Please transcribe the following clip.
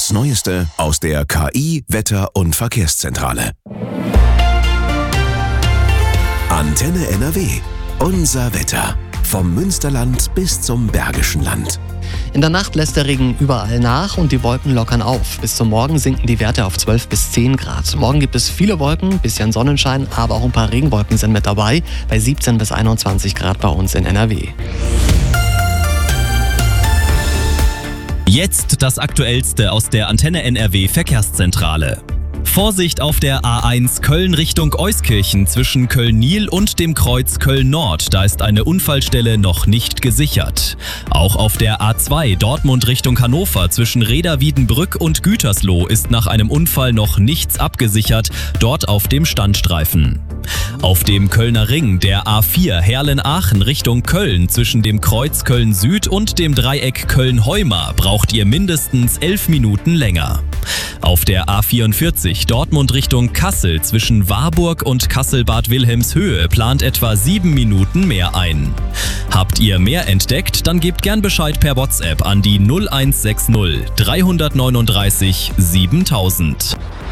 Das Neueste aus der KI, Wetter- und Verkehrszentrale. Antenne NRW. Unser Wetter. Vom Münsterland bis zum Bergischen Land. In der Nacht lässt der Regen überall nach und die Wolken lockern auf. Bis zum Morgen sinken die Werte auf 12 bis 10 Grad. Morgen gibt es viele Wolken, bisschen Sonnenschein, aber auch ein paar Regenwolken sind mit dabei. Bei 17 bis 21 Grad bei uns in NRW. Jetzt das Aktuellste aus der Antenne NRW Verkehrszentrale. Vorsicht auf der A1 Köln Richtung Euskirchen zwischen Köln-Nil und dem Kreuz Köln-Nord. Da ist eine Unfallstelle noch nicht gesichert. Auch auf der A2 Dortmund Richtung Hannover zwischen Reda-Wiedenbrück und Gütersloh ist nach einem Unfall noch nichts abgesichert, dort auf dem Standstreifen. Auf dem Kölner Ring der A4 Herlen-Aachen Richtung Köln zwischen dem Kreuz Köln-Süd und dem Dreieck Köln-Heuma braucht ihr mindestens 11 Minuten länger. Auf der A44 Dortmund Richtung Kassel zwischen Warburg und Kassel-Bad Wilhelmshöhe plant etwa 7 Minuten mehr ein. Habt ihr mehr entdeckt, dann gebt gern Bescheid per WhatsApp an die 0160 339 7000.